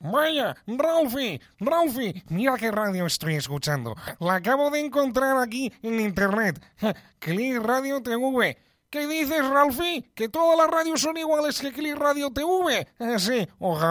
Vaya, Ralphie, mira qué radio estoy escuchando. La acabo de encontrar aquí en internet. Click Radio TV. ¿Qué dices, Ralphie? ¿Que todas las radios son iguales que Click Radio TV? Sí, ojalá.